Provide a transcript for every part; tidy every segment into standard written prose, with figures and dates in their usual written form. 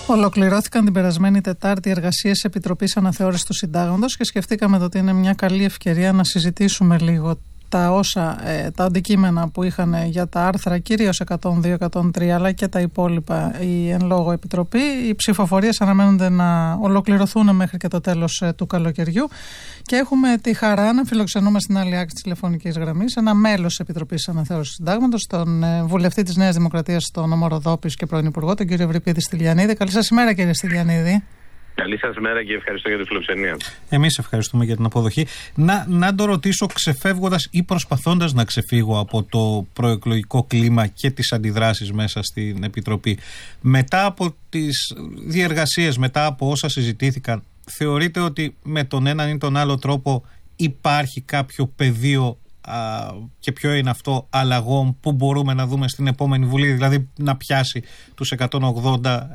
Ολοκληρώθηκαν την περασμένη Τετάρτη εργασίες Επιτροπής Αναθεώρησης του Συντάγματος και σκεφτήκαμε ότι είναι μια καλή ευκαιρία να συζητήσουμε λίγο τα αντικείμενα που είχαν για τα άρθρα κυρίως 102-103 αλλά και τα υπόλοιπα η εν λόγω Επιτροπή. Οι ψηφοφορίες αναμένονται να ολοκληρωθούν μέχρι και το τέλος του καλοκαιριού και έχουμε τη χαρά να φιλοξενούμε στην άλλη άκρη της τηλεφωνικής γραμμής ένα μέλος της Επιτροπής Αναθεώρησης του Συντάγματος, τον βουλευτή της Νέας Δημοκρατίας στον Νομό Ροδόπης και πρώην Υπουργό, τον κύριο Ευρυπίδη Στυλιανίδη. Καλή σας ημέρα, κύριε Στυλιανίδη. Καλή σας μέρα και ευχαριστώ για τη φιλοξενία. Εμείς ευχαριστούμε για την αποδοχή. Να το ρωτήσω ξεφεύγοντας ή προσπαθώντας να ξεφύγω από το προεκλογικό κλίμα και τις αντιδράσεις μέσα στην Επιτροπή. Μετά από τις διεργασίες, μετά από όσα συζητήθηκαν, θεωρείτε ότι με τον έναν ή τον άλλο τρόπο υπάρχει κάποιο πεδίο και ποιο είναι αυτό αλλαγών που μπορούμε να δούμε στην επόμενη Βουλή, δηλαδή να πιάσει τους 180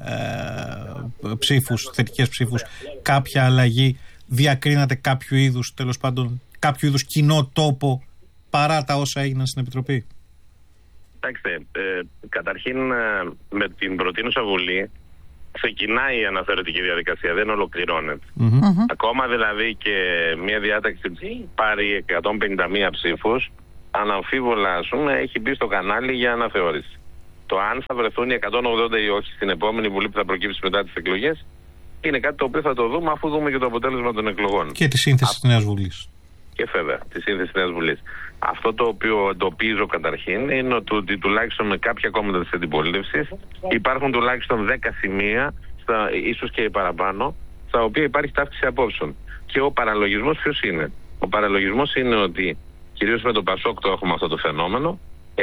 ψήφους, θετικές ψήφους, κάποια αλλαγή, διακρίνατε κάποιο είδους, τέλος πάντων, κάποιο είδους κοινό τόπο παρά τα όσα έγιναν στην Επιτροπή? Κοιτάξτε, καταρχήν με την προτείνουσα Βουλή ξεκινάει η αναθεωρητική διαδικασία, δεν ολοκληρώνεται. Ακόμα δηλαδή και μια διάταξη πάρει 151 ψήφους, αναμφίβολα έχει μπει στο κανάλι για αναθεώρηση. Το αν θα βρεθούν οι 180 ή όχι στην επόμενη Βουλή που θα προκύψει μετά τις εκλογές είναι κάτι το οποίο θα το δούμε αφού δούμε και το αποτέλεσμα των εκλογών. Και τη σύνθεση της Νέας Βουλής. Και βέβαια, τη σύνθεση της Νέας Βουλής. Αυτό το οποίο εντοπίζω καταρχήν είναι ότι τουλάχιστον με κάποια κόμματα της αντιπολίτευσης υπάρχουν τουλάχιστον 10 σημεία, ίσως και παραπάνω, στα οποία υπάρχει ταύτιση απόψεων. Και ο παραλογισμός ποιος είναι? Ο παραλογισμός είναι ότι κυρίως με το Πασόκ το έχουμε αυτό το φαινόμενο,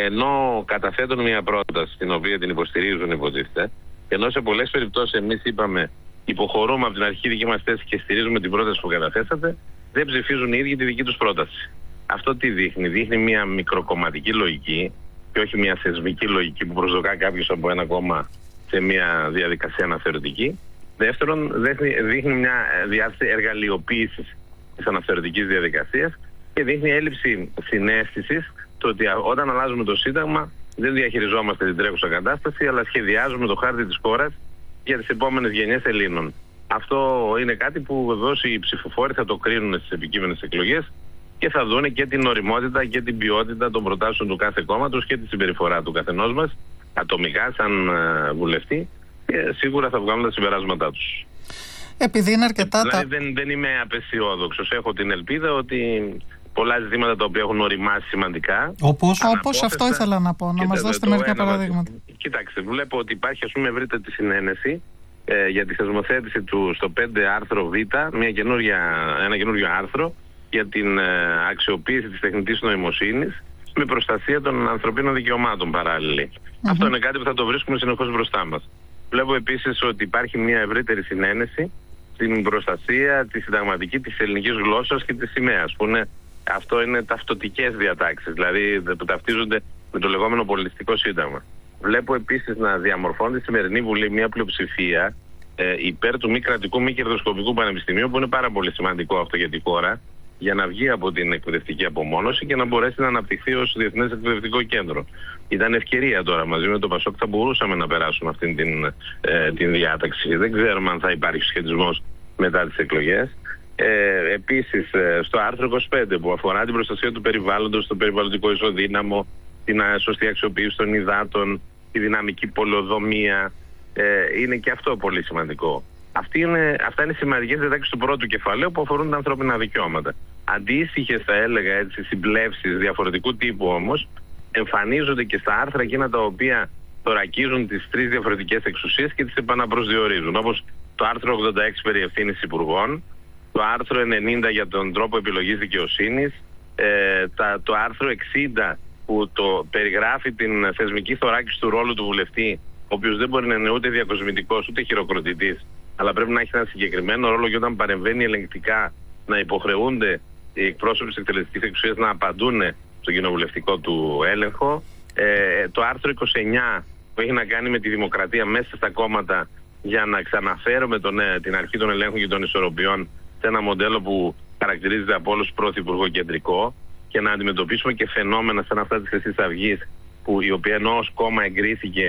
ενώ καταθέτουν μια πρόταση την οποία την υποστηρίζουν υποτίθεται, ενώ σε πολλές περιπτώσεις εμείς είπαμε υποχωρούμε από την αρχή δική μας θέση και στηρίζουμε την πρόταση που καταθέσατε, δεν ψηφίζουν οι ίδιοι τη δική τους πρόταση. Αυτό τι δείχνει? Δείχνει μια μικροκομματική λογική και όχι μια θεσμική λογική που προσδοκά κάποιος από ένα κόμμα σε μια διαδικασία αναθεωρητική. Δεύτερον, δείχνει μια διάθεση εργαλειοποίησης της αναθεωρητικής διαδικασίας και δείχνει έλλειψη συναίσθησης το ότι όταν αλλάζουμε το Σύνταγμα δεν διαχειριζόμαστε την τρέχουσα κατάσταση, αλλά σχεδιάζουμε το χάρτη της χώρας για τις επόμενες γενιές Ελλήνων. Αυτό είναι κάτι που βεβαίως οι ψηφοφόροι θα το κρίνουν στις επικείμενες εκλογές και θα δουν και την ωριμότητα και την ποιότητα των προτάσεων του κάθε κόμματος και τη συμπεριφορά του καθενός μας ατομικά σαν βουλευτή και σίγουρα θα βγάλουν τα συμπεράσματά τους. Επειδή είναι αρκετά δηλαδή δεν είμαι απεσιόδοξος. Έχω την ελπίδα ότι πολλά ζητήματα τα οποία έχουν οριμάσει σημαντικά. Όπως αυτό ήθελα να πω, να μας δώσετε μερικά παραδείγματα. Κοιτάξτε, βλέπω ότι υπάρχει ευρύτερη συνένεση για τη θεσμοθέτηση του στο 5 άρθρο Β, ένα καινούριο άρθρο για την αξιοποίηση της τεχνητής νοημοσύνης με προστασία των ανθρωπίνων δικαιωμάτων παράλληλη. Αυτό είναι κάτι που θα το βρίσκουμε συνεχώς μπροστά μας. Βλέπω επίσης ότι υπάρχει μια ευρύτερη συνένεση στην προστασία τη συνταγματική της ελληνικής γλώσσας και της σημαίας, που αυτό είναι ταυτοτικές διατάξεις, δηλαδή που ταυτίζονται με το λεγόμενο πολιτιστικό σύνταγμα. Βλέπω επίσης να διαμορφώνεται στη σημερινή Βουλή μια πλειοψηφία υπέρ του μη κρατικού, μη κερδοσκοπικού πανεπιστημίου, που είναι πάρα πολύ σημαντικό αυτό για τη χώρα, για να βγει από την εκπαιδευτική απομόνωση και να μπορέσει να αναπτυχθεί ως διεθνές εκπαιδευτικό κέντρο. Ήταν ευκαιρία τώρα, μαζί με το Πασόκ θα μπορούσαμε να περάσουμε αυτή την διάταξη. Δεν ξέρουμε αν θα υπάρχει σχετισμός μετά τις εκλογές. Επίσης, στο άρθρο 25 που αφορά την προστασία του περιβάλλοντος, το περιβαλλοντικό ισοδύναμο, την σωστή αξιοποίηση των υδάτων, τη δυναμική πολεοδομία, είναι και αυτό πολύ σημαντικό. Αυτά είναι σημαντικές διατάξεις του πρώτου κεφαλαίου που αφορούν τα ανθρώπινα δικαιώματα. Αντίστοιχες, θα έλεγα έτσι, συμπλεύσεις διαφορετικού τύπου όμως εμφανίζονται και στα άρθρα εκείνα τα οποία θωρακίζουν τις τρεις διαφορετικές εξουσίες και τις επαναπροσδιορίζουν. Όπως το άρθρο 86 περί ευθύνης υπουργών, το άρθρο 90 για τον τρόπο επιλογής δικαιοσύνης, το άρθρο 60 που το περιγράφει την θεσμική θωράκιση του ρόλου του βουλευτή, ο οποίος δεν μπορεί να είναι ούτε διακοσμητικός ούτε χειροκροτητής, αλλά πρέπει να έχει ένα συγκεκριμένο ρόλο και όταν παρεμβαίνει ελεγκτικά να υποχρεούνται οι εκπρόσωποι της εκτελεστικής εξουσίας να απαντούν στον κοινοβουλευτικό του έλεγχο. Το άρθρο 29 που έχει να κάνει με τη δημοκρατία μέσα στα κόμματα για να ξαναφέρουμε την αρχή των ελέγχων και των ισορροπιών σε ένα μοντέλο που χαρακτηρίζεται από όλους πρωθυπουργό κεντρικό και να αντιμετωπίσουμε και φαινόμενα σαν αυτά της Χρυσής Αυγής, που η οποία ενώ ως κόμμα εγκρίθηκε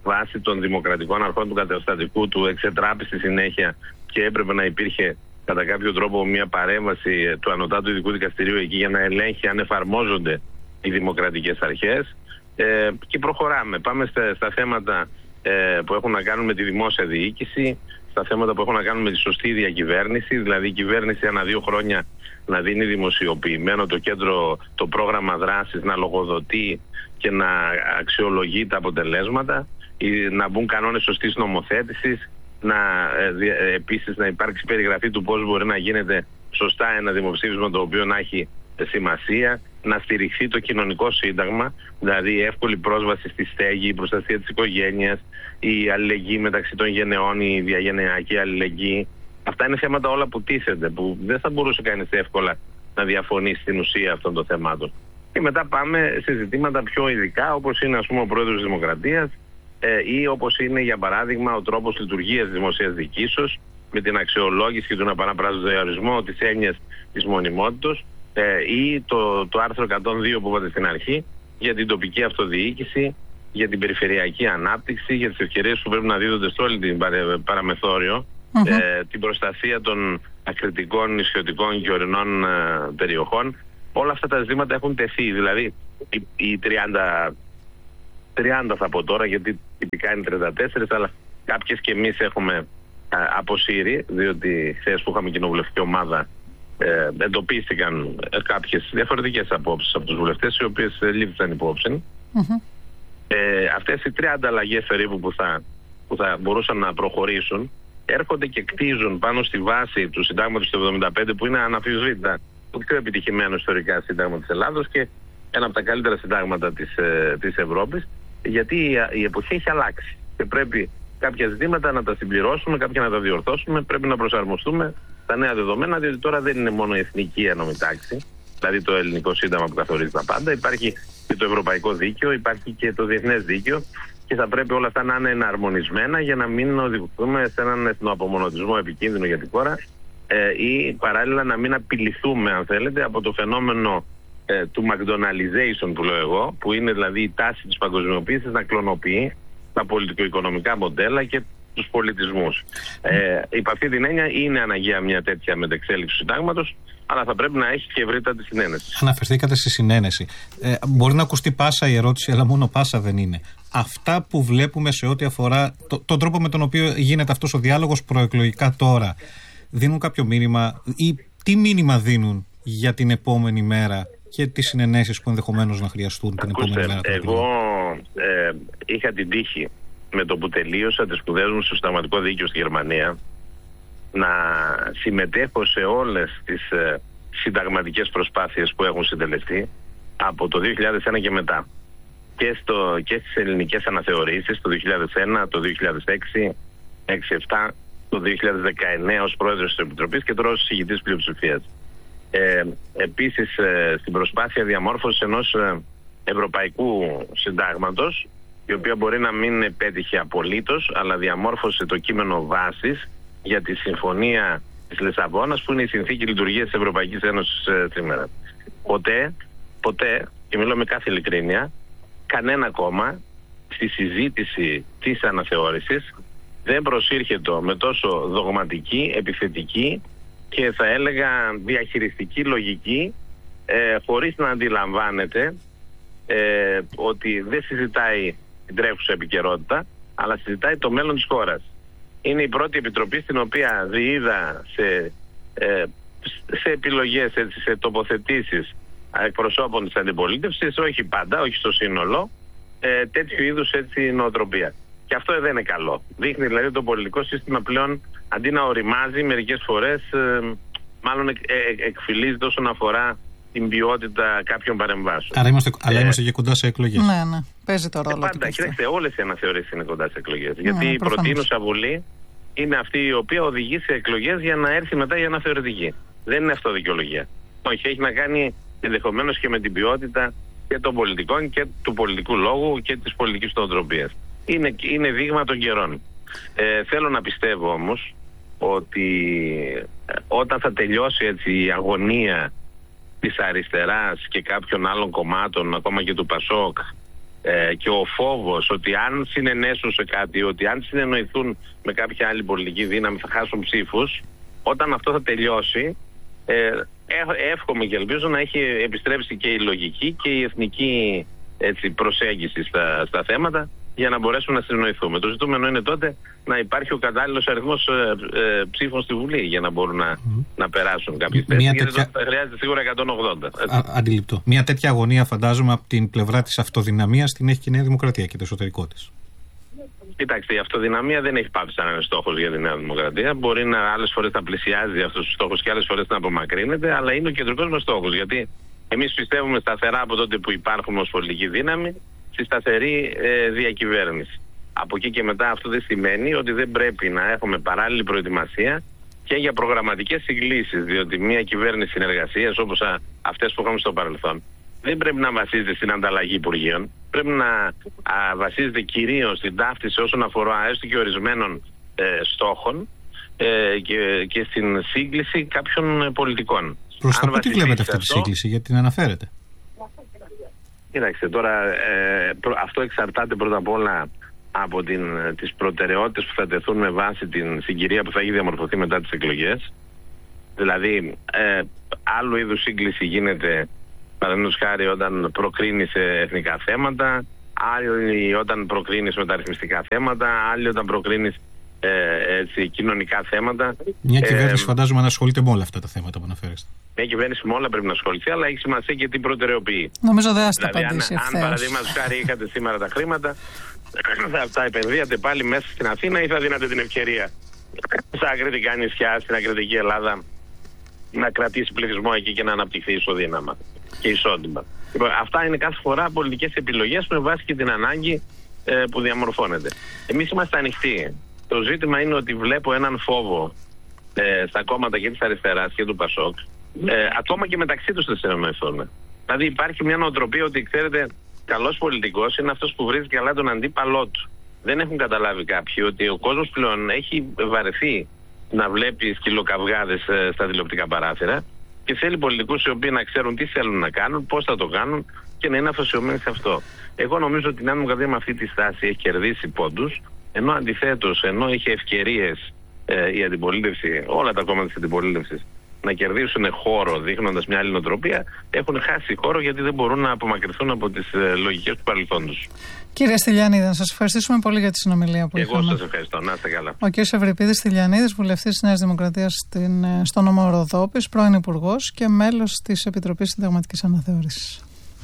βάσει των δημοκρατικών αρχών του καταστατικού του εξετράπη στη συνέχεια και έπρεπε να υπήρχε κατά κάποιο τρόπο μια παρέμβαση του Ανωτάτου Ειδικού Δικαστηρίου εκεί για να ελέγχει αν εφαρμόζονται οι δημοκρατικές αρχές. Και προχωράμε. Πάμε στα θέματα που έχουν να κάνουν με τη δημόσια διοίκηση, στα θέματα που έχουν να κάνουν με τη σωστή διακυβέρνηση, δηλαδή η κυβέρνηση ανά 2 χρόνια να δίνει δημοσιοποιημένο το πρόγραμμα δράσης, να λογοδοτεί και να αξιολογεί τα αποτελέσματα, να μπουν κανόνες σωστής νομοθέτησης, επίσης να υπάρξει περιγραφή του πώς μπορεί να γίνεται σωστά ένα δημοψήφισμα το οποίο να έχει σημασία, να στηριχθεί το κοινωνικό σύνταγμα, δηλαδή η εύκολη πρόσβαση στη στέγη, η προστασία της οικογένειας, η αλληλεγγύη μεταξύ των γενεών, η διαγενειακή αλληλεγγύη. Αυτά είναι θέματα όλα που τίθενται, που δεν θα μπορούσε κανείς εύκολα να διαφωνήσει στην ουσία αυτών των θεμάτων. Και μετά πάμε σε ζητήματα πιο ειδικά, όπως είναι ας πούμε ο πρόεδρος της Δημοκρατίας ή όπως είναι για παράδειγμα ο τρόπος λειτουργίας της δημοσίας διοικήσεως με την αξιολόγηση και τον απαναπράζοντα διορισμό της έννοιας της μονιμότητος ή το άρθρο 102 που είπατε στην αρχή για την τοπική αυτοδιοίκηση, για την περιφερειακή ανάπτυξη, για τις ευκαιρίες που πρέπει να δίδονται σε όλη την παραμεθόριο, την προστασία των ακριτικών, νησιωτικών και ορεινών περιοχών. Όλα αυτά τα ζητήματα έχουν τεθεί, δηλαδή οι 30 θα πω τώρα, γιατί τυπικά είναι 34, αλλά κάποιες και εμείς έχουμε αποσύρει, διότι χθες που είχαμε κοινοβουλευτική ομάδα εντοπίστηκαν κάποιες διαφορετικές απόψεις από τους βουλευτές, οι οποίες λήφθησαν υπόψη. Αυτές οι 30 αλλαγές περίπου που θα μπορούσαν να προχωρήσουν έρχονται και κτίζουν πάνω στη βάση του συντάγματος του 1975, που είναι αναμφισβήτητα το πιο επιτυχημένο ιστορικά σύνταγμα της Ελλάδος και ένα από τα καλύτερα συντάγματα της Ευρώπης, γιατί η εποχή έχει αλλάξει και πρέπει κάποια ζητήματα να τα συμπληρώσουμε, κάποια να τα διορθώσουμε, πρέπει να προσαρμοστούμε στα νέα δεδομένα, διότι τώρα δεν είναι μόνο η εθνική ένωμη τάξη, δηλαδή το ελληνικό σύνταγμα που καθορίζει τα πάντα, υπάρχει και το ευρωπαϊκό δίκαιο, υπάρχει και το διεθνές δίκαιο και θα πρέπει όλα αυτά να είναι εναρμονισμένα για να μην οδηγηθούμε σε έναν εθνοαπομονωτισμό επικίνδυνο για τη χώρα ή παράλληλα να μην απειληθούμε, αν θέλετε, από το φαινόμενο του McDonaldization που λέω εγώ, που είναι δηλαδή η τάση της παγκοσμιοποίησης να κλωνοποιεί τα πολιτικο-οικονομικά μοντέλα και τους πολιτισμούς. Υπ' αυτή την έννοια είναι αναγκαία μια τέτοια μετεξέλιξη του συντάγματος, αλλά θα πρέπει να έχει και ευρύτατη συνένεση. Αναφερθήκατε στη συνένεση. Μπορεί να ακουστεί πάσα η ερώτηση, αλλά μόνο πάσα δεν είναι. Αυτά που βλέπουμε σε ό,τι αφορά τον τρόπο με τον οποίο γίνεται αυτός ο διάλογος προεκλογικά τώρα, δίνουν κάποιο μήνυμα ή τι μήνυμα δίνουν για την επόμενη μέρα και τις συνενέσεις που ενδεχομένως να χρειαστούν την επόμενη μέρα? Εγώ είχα την τύχη με το που τελείωσα τις σπουδές μου στο συνταγματικό δίκαιο στη Γερμανία να συμμετέχω σε όλες τις συνταγματικές προσπάθειες που έχουν συντελεστεί από το 2001 και μετά και στις ελληνικές αναθεωρήσεις το 2001, το 2006, 2007, το 2019 ως πρόεδρος της Επιτροπής και τώρα ως εισηγητής πλειοψηφίας. Επίσης στην προσπάθεια διαμόρφωσης ενός ευρωπαϊκού συντάγματος, η οποία μπορεί να μην πέτυχε απολύτως, αλλά διαμόρφωσε το κείμενο βάσης για τη Συμφωνία της Λισαβόνας, που είναι η συνθήκη λειτουργίας της Ευρωπαϊκής Ένωσης σήμερα. Ποτέ, και μιλώ με κάθε ειλικρίνεια, κανένα κόμμα στη συζήτηση της αναθεώρησης δεν προσήρχεται με τόσο δογματική, επιθετική και θα έλεγα διαχειριστική λογική, χωρίς να αντιλαμβάνεται ότι δεν συζητάει την τρέχουσα επικαιρότητα, αλλά συζητάει το μέλλον της χώρας. Είναι η πρώτη επιτροπή στην οποία διείδα σε επιλογές, σε τοποθετήσεις εκπροσώπων της αντιπολίτευσης, όχι πάντα, όχι στο σύνολο, τέτοιου είδους νοοτροπία. Και αυτό δεν είναι καλό. Δείχνει δηλαδή το πολιτικό σύστημα πλέον αντί να οριμάζει μερικές φορές, μάλλον εκφυλίζεται όσον αφορά την ποιότητα κάποιων παρεμβάσεων. Αλλά είμαστε και κοντά σε εκλογές. Ναι, παίζει το ρόλο. Πάντα, κοιτάξτε, όλες οι αναθεωρήσεις είναι κοντά σε εκλογές. Γιατί η προτείνουσα Βουλή είναι αυτή η οποία οδηγεί σε εκλογές για να έρθει μετά η αναθεωρητική. Δεν είναι αυτό δικαιολογία. Όχι, έχει να κάνει ενδεχομένως και με την ποιότητα και των πολιτικών και του πολιτικού λόγου και της πολιτικής νοοτροπίας. Είναι δείγμα των καιρών. Θέλω να πιστεύω όμως ότι όταν θα τελειώσει έτσι η αγωνία της αριστεράς και κάποιων άλλων κομμάτων, ακόμα και του ΠΑΣΟΚ, και ο φόβος ότι αν συνενέσουν σε κάτι, ότι αν συνεννοηθούν με κάποια άλλη πολιτική δύναμη θα χάσουν ψήφους, όταν αυτό θα τελειώσει, εύχομαι και ελπίζω να έχει επιστρέψει και η λογική και η εθνική προσέγγιση στα θέματα, για να μπορέσουμε να συνεννοηθούμε. Το ζητούμενο είναι τότε να υπάρχει ο κατάλληλος αριθμός ψήφων στη Βουλή για να μπορούν να περάσουν κάποιες θέσεις. Γιατί θα χρειάζεται σίγουρα 180. Αντιληπτό. Μια τέτοια αγωνία, φαντάζομαι, από την πλευρά της αυτοδυναμίας την έχει και η Νέα Δημοκρατία και το εσωτερικό της. Κοιτάξτε, η αυτοδυναμία δεν έχει πάψει να είναι στόχος για τη Νέα Δημοκρατία. Μπορεί άλλες φορές να πλησιάζει αυτούς τους στόχους και άλλες φορές να απομακρύνεται, αλλά είναι ο κεντρικός μας στόχος. Γιατί εμείς πιστεύουμε σταθερά από τότε που υπάρχουμε ως πολιτική δύναμη στη σταθερή διακυβέρνηση. Από εκεί και μετά αυτό δεν σημαίνει ότι δεν πρέπει να έχουμε παράλληλη προετοιμασία και για προγραμματικές συγκλήσεις, διότι μια κυβέρνηση συνεργασίας όπως αυτές που είχαμε στο παρελθόν δεν πρέπει να βασίζεται στην ανταλλαγή υπουργείων, πρέπει να βασίζεται κυρίως στην ταύτιση όσον αφορά έστω και ορισμένων στόχων και στην σύγκληση κάποιων πολιτικών. Προς τα πού τη βλέπετε αυτή τη σύγκληση, γιατί την αναφέρετε? Κοιτάξτε, τώρα αυτό εξαρτάται πρώτα απ' όλα από τις προτεραιότητες που θα τεθούν με βάση την συγκυρία που θα έχει διαμορφωθεί μετά τις εκλογές. Δηλαδή, άλλου είδους σύγκληση γίνεται, παραδείγματος χάρη, όταν προκρίνει σε εθνικά θέματα, άλλοι όταν προκρίνει σε μεταρρυθμιστικά θέματα, άλλοι όταν προκρίνει κοινωνικά θέματα. Μια κυβέρνηση φαντάζομαι να ασχολείται με όλα αυτά τα θέματα που αναφέρεστε. Μια κυβέρνηση με όλα πρέπει να ασχοληθεί, αλλά έχει σημασία και τι προτεραιοποιεί. Νομίζω δεν θα δηλαδή, απαντήσει αν παραδείγματος χάρη είχατε σήμερα τα χρήματα, θα τα επενδύατε πάλι μέσα στην Αθήνα ή θα δίνατε την ευκαιρία στα ακριτικά νησιά, στην ακριτική Ελλάδα, να κρατήσει πληθυσμό εκεί και να αναπτυχθεί ισοδύναμα και ισότιμα. Αυτά είναι κάθε φορά πολιτικές επιλογές με βάση και την ανάγκη που διαμορφώνεται. Εμείς είμαστε ανοιχτοί. Το ζήτημα είναι ότι βλέπω έναν φόβο στα κόμματα και της αριστεράς και του Πασόκ, ακόμα και μεταξύ τους δεν συνεννοηθούν. Δηλαδή υπάρχει μια νοοτροπία ότι, ξέρετε, καλός πολιτικός είναι αυτός που βρίζει καλά τον αντίπαλό του. Δεν έχουν καταλάβει κάποιοι ότι ο κόσμος πλέον έχει βαρεθεί να βλέπει σκυλοκαυγάδες στα τηλεοπτικά παράθυρα και θέλει πολιτικούς οι οποίοι να ξέρουν τι θέλουν να κάνουν, πώς θα το κάνουν και να είναι αφοσιωμένοι σε αυτό. Εγώ νομίζω ότι η Νέα Δημοκρατία με αυτή τη στάση έχει κερδίσει πόντους, ενώ αντιθέτως, ενώ είχε ευκαιρίες η αντιπολίτευση, όλα τα κόμματα της αντιπολίτευσης, να κερδίσουν χώρο δείχνοντας μια άλλη νοοτροπία, έχουν χάσει χώρο γιατί δεν μπορούν να απομακρυνθούν από τις λογικές του παρελθόντος. Κύριε Στυλιανίδη, να σας ευχαριστήσουμε πολύ για τη συνομιλία που είχαμε. Εγώ σας ευχαριστώ. Να είστε καλά. Ο κύριος Ευρυπίδης Στυλιανίδης, βουλευτής της Νέας Δημοκρατίας στο νομό Ροδόπης, πρώην Υπουργός και μέλος της Επιτροπής Συνταγματικής Αναθεώρησης.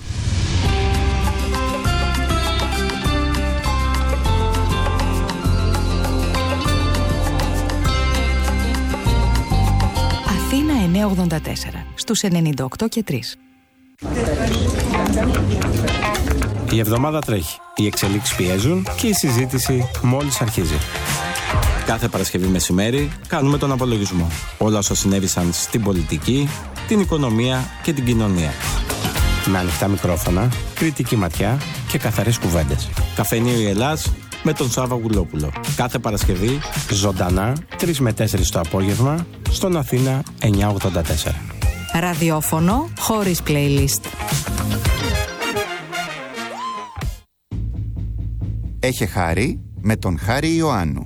Αθήνα 984 στους 98 και 3. Η εβδομάδα τρέχει, οι εξελίξεις πιέζουν και η συζήτηση μόλις αρχίζει. Κάθε Παρασκευή μεσημέρι κάνουμε τον απολογισμό. Όλα όσα συνέβησαν στην πολιτική, την οικονομία και την κοινωνία. Με ανοιχτά μικρόφωνα, κριτική ματιά και καθαρές κουβέντες. Καφενείο η Ελλάς με τον Σάβα Γουλόπουλο. Κάθε Παρασκευή, ζωντανά, 3 με 4 το απόγευμα, στον Αθήνα 984. Ραδιόφωνο χωρίς playlist. Έχει Χάρη με τον Χάρη Ιωάννου.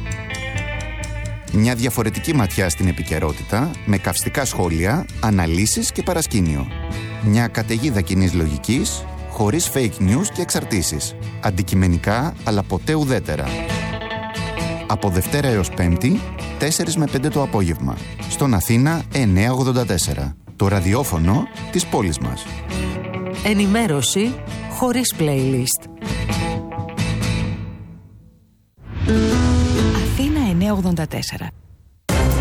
Μια διαφορετική ματιά στην επικαιρότητα με καυστικά σχόλια, αναλύσεις και παρασκήνιο. Μια καταιγίδα κοινής λογικής, χωρίς fake news και εξαρτήσεις. Αντικειμενικά, αλλά ποτέ ουδέτερα. Από Δευτέρα έως Πέμπτη, 4 με 5 το απόγευμα. Στον Αθήνα 984. Το ραδιόφωνο της πόλης μας. Ενημέρωση χωρίς playlist. Αθήνα 984.